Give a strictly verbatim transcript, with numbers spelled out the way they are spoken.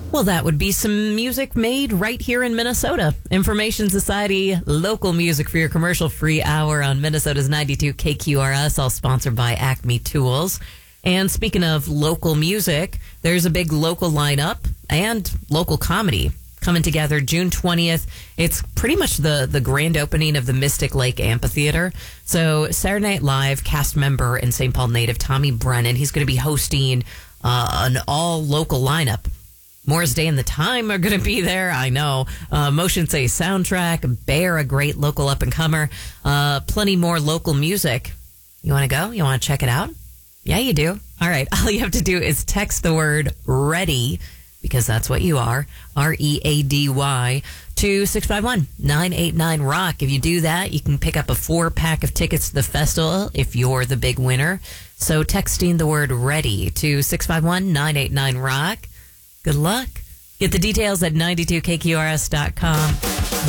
Well, that would be some music made right here in Minnesota. Information Society, local music for your commercial-free hour on Minnesota's ninety-two K Q R S, all sponsored by Acme Tools. And speaking of local music, there's a big local lineup and local comedy coming together June twentieth. It's pretty much the, the grand opening of the Mystic Lake Amphitheater. So Saturday Night Live cast member and Saint Paul native Tommy Brennan, he's going to be hosting uh, an all-local lineup. Morris Day and the Time are going to be there. I know. Uh, Motion Say Soundtrack, Bear, a great local up-and-comer. Uh, plenty more local music. You want to go? You want to check it out? Yeah, you do. All right. All you have to do is text the word READY, because that's what you are, R E A D Y, to six five one, nine eight nine, ROCK. If you do that, you can pick up a four-pack of tickets to the festival if you're the big winner. So texting the word READY to six five one, nine eight nine, ROCK. Good luck. Get the details at ninety-two K Q R S dot com.